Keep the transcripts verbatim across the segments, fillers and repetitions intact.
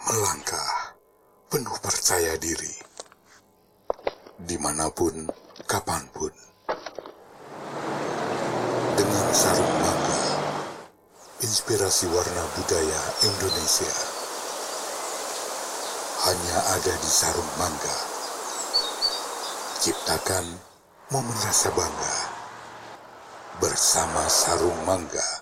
melangkah penuh percaya diri, dimanapun, kapanpun, dengan sarung mangga, inspirasi warna budaya Indonesia, hanya ada di sarung mangga. Ciptakan momen rasa bangga bersama sarung mangga.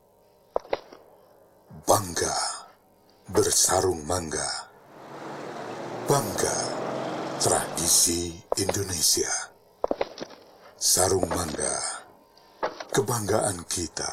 Bangga bersarung mangga. Bangga tradisi Indonesia. Sarung mangga, kebanggaan kita.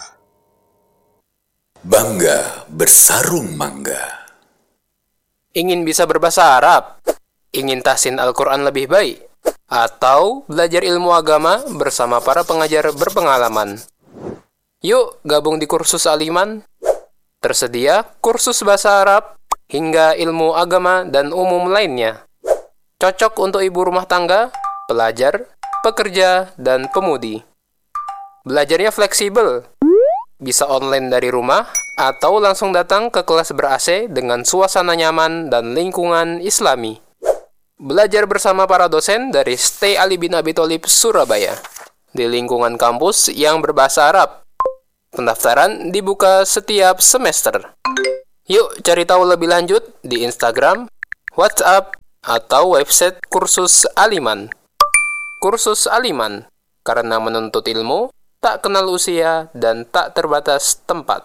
Bangga bersarung mangga. Ingin bisa berbahasa Arab? Ingin tahsin Al-Quran lebih baik? Atau belajar ilmu agama bersama para pengajar berpengalaman? Yuk gabung di kursus Al-Iman. Tersedia kursus bahasa Arab hingga ilmu agama dan umum lainnya. Cocok untuk ibu rumah tangga, pelajar, pekerja, dan pemudi. Belajarnya fleksibel. Bisa online dari rumah atau langsung datang ke kelas ber-A C dengan suasana nyaman dan lingkungan Islami. Belajar bersama para dosen dari Stay Ali bin Abi Thalib Surabaya di lingkungan kampus yang berbahasa Arab. Pendaftaran dibuka setiap semester. Yuk cari tahu lebih lanjut di Instagram, WhatsApp, atau website kursus Al-Iman. Kursus Al-Iman, karena menuntut ilmu tak kenal usia dan tak terbatas tempat.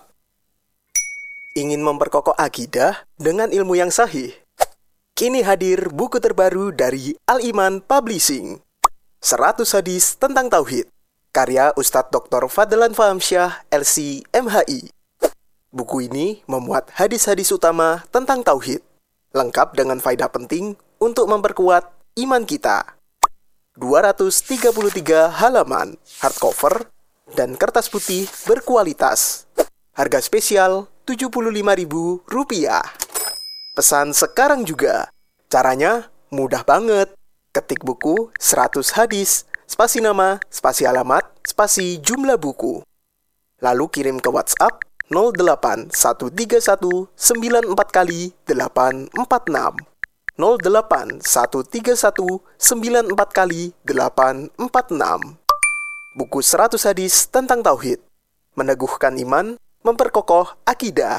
Ingin memperkokoh akidah dengan ilmu yang sahih? Kini hadir buku terbaru dari Al-Iman Publishing, seratus Hadis Tentang Tauhid, karya Ustadz Doktor Fadlan Fahamsyah, L C M H I. Buku ini memuat hadis-hadis utama tentang tauhid, lengkap dengan faedah penting untuk memperkuat iman kita. dua ratus tiga puluh tiga halaman, hardcover, dan kertas putih berkualitas. Harga spesial tujuh puluh lima ribu rupiah. Pesan sekarang juga. Caranya mudah banget. Ketik buku seratus hadis, spasi nama, spasi alamat, spasi jumlah buku. Lalu kirim ke WhatsApp nol delapan satu tiga satu sembilan empat kali delapan empat enam. nol delapan satu tiga satu sembilan empat kali delapan empat enam. Buku seratus hadis tentang tauhid. Meneguhkan iman, memperkokoh akidah.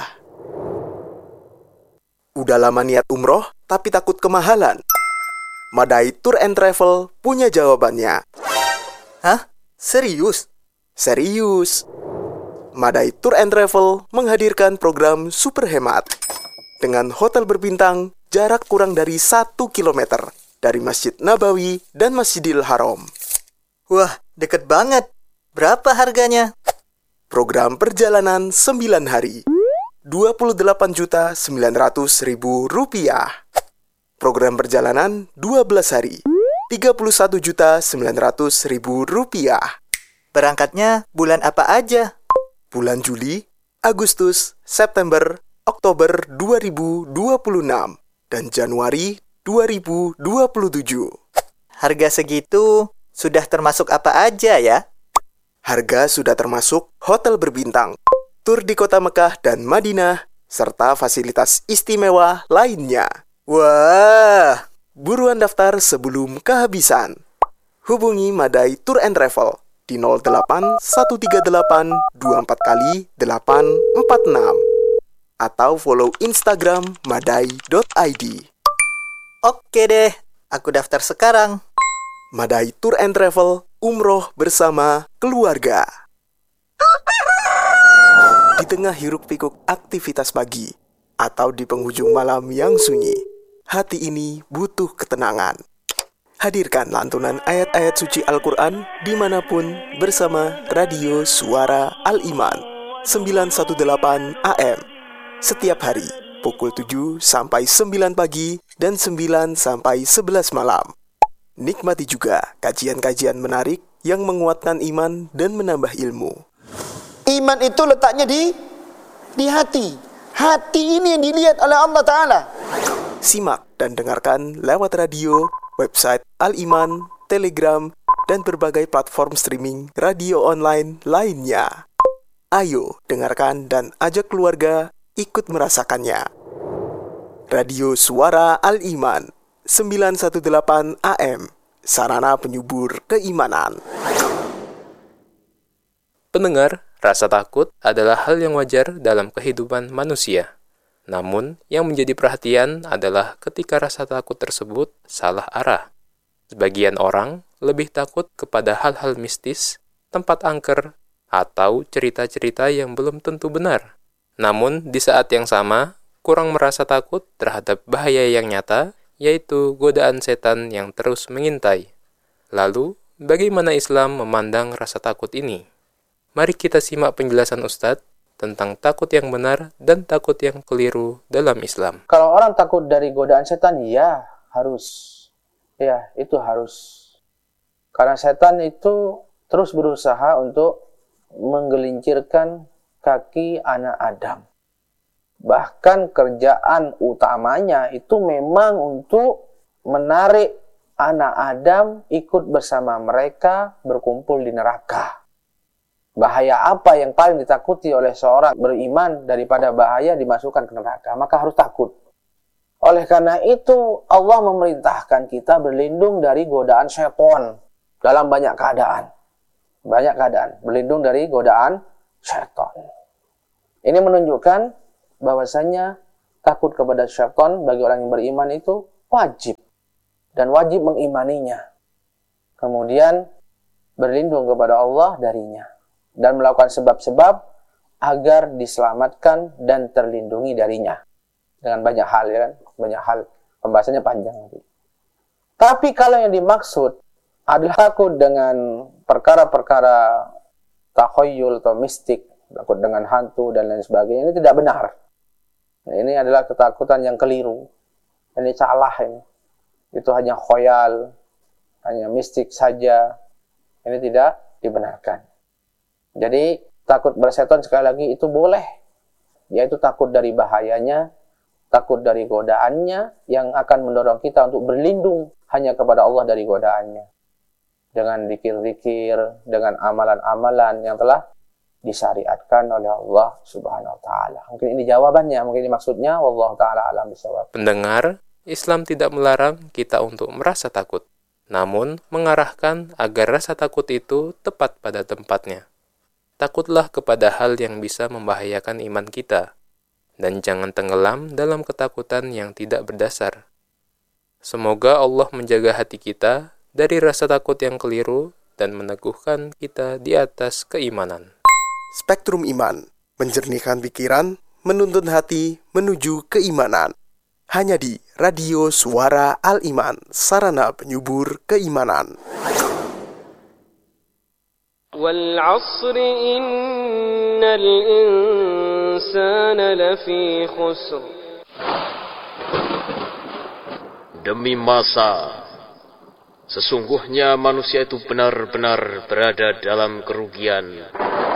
Udah lama niat umroh, tapi takut kemahalan? Madai Tour and Travel punya jawabannya. Hah? Serius? Serius. Madai Tour and Travel menghadirkan program super hemat. Dengan hotel berbintang, jarak kurang dari satu kilometer dari Masjid Nabawi dan Masjidil Haram. Wah, deket banget. Berapa harganya? Program perjalanan sembilan hari. dua puluh delapan juta sembilan ratus ribu rupiah. Program perjalanan dua belas hari. tiga puluh satu juta sembilan ratus ribu rupiah. Berangkatnya bulan apa aja? Bulan Juli, Agustus, September, Oktober dua ribu dua puluh enam, dan Januari dua ribu dua puluh tujuh. Harga segitu sudah termasuk apa aja ya? Harga sudah termasuk hotel berbintang, tur di kota Mekah dan Madinah, serta fasilitas istimewa lainnya. Wah, buruan daftar sebelum kehabisan. Hubungi Madai Tour and Travel di nol delapan satu tiga delapan dua empat kali delapan empat enam atau follow Instagram madai dot i d. Oke deh, aku daftar sekarang. Madai Tour and Travel, umroh bersama keluarga. Di tengah hiruk-pikuk aktivitas pagi atau di penghujung malam yang sunyi, hati ini butuh ketenangan. Hadirkan lantunan ayat-ayat suci Al-Quran dimanapun bersama Radio Suara Al-Iman sembilan satu delapan A M setiap hari pukul tujuh sampai sembilan pagi dan sembilan sampai sebelas malam. Nikmati juga kajian-kajian menarik yang menguatkan iman dan menambah ilmu. Iman itu letaknya di di hati. Hati ini yang dilihat oleh Allah Ta'ala. Simak dan dengarkan lewat radio, website Al-Iman, Telegram, dan berbagai platform streaming radio online lainnya. Ayo dengarkan dan ajak keluarga ikut merasakannya. Radio Suara Al-Iman sembilan satu delapan A M, sarana penyubur keimanan. Pendengar, rasa takut adalah hal yang wajar dalam kehidupan manusia. Namun, yang menjadi perhatian adalah ketika rasa takut tersebut salah arah. Sebagian orang lebih takut kepada hal-hal mistis, tempat angker, atau cerita-cerita yang belum tentu benar. Namun, di saat yang sama, kurang merasa takut terhadap bahaya yang nyata, yaitu godaan setan yang terus mengintai. Lalu, bagaimana Islam memandang rasa takut ini? Mari kita simak penjelasan Ustadz tentang takut yang benar dan takut yang keliru dalam Islam. Kalau orang takut dari godaan setan, ya harus. Ya, itu harus. Karena setan itu terus berusaha untuk menggelincirkan kaki anak Adam. Bahkan kerjaan utamanya itu memang untuk menarik anak Adam ikut bersama mereka berkumpul di neraka. Bahaya apa yang paling ditakuti oleh seorang beriman daripada bahaya dimasukkan ke neraka? Maka harus takut. Oleh karena itu, Allah memerintahkan kita berlindung dari godaan syaitan dalam banyak keadaan. Banyak keadaan. Berlindung dari godaan syaitan. Ini menunjukkan bahwasanya takut kepada syaitan bagi orang yang beriman itu wajib. Dan wajib mengimaninya. Kemudian berlindung kepada Allah darinya. Dan melakukan sebab-sebab agar diselamatkan dan terlindungi darinya. Dengan banyak hal, ya kan? Banyak hal. Pembahasannya panjang. Tapi kalau yang dimaksud adalah takut dengan perkara-perkara takhayyul atau mistik, takut dengan hantu dan lain sebagainya, ini tidak benar. Nah, ini adalah ketakutan yang keliru. Ini salah ini. Itu hanya khoyal, hanya mistik saja. Ini tidak dibenarkan. Jadi, takut bersetan sekali lagi itu boleh. Yaitu takut dari bahayanya, takut dari godaannya, yang akan mendorong kita untuk berlindung hanya kepada Allah dari godaannya. Dengan zikir-zikir, dengan amalan-amalan yang telah disyariatkan oleh Allah Subhanahu wa taala. Mungkin ini jawabannya, mungkin ini maksudnya, wallahu taala alam bisawab. Pendengar, Islam tidak melarang kita untuk merasa takut, namun mengarahkan agar rasa takut itu tepat pada tempatnya. Takutlah kepada hal yang bisa membahayakan iman kita, dan jangan tenggelam dalam ketakutan yang tidak berdasar. Semoga Allah menjaga hati kita dari rasa takut yang keliru dan meneguhkan kita di atas keimanan. Spektrum Iman, menjernihkan pikiran, menuntun hati menuju keimanan. Hanya di Radio Suara Al-Iman, sarana penyubur keimanan. Wal 'asri innal insana lafi khusr. Demi masa, sesungguhnya manusia itu benar-benar berada dalam kerugian.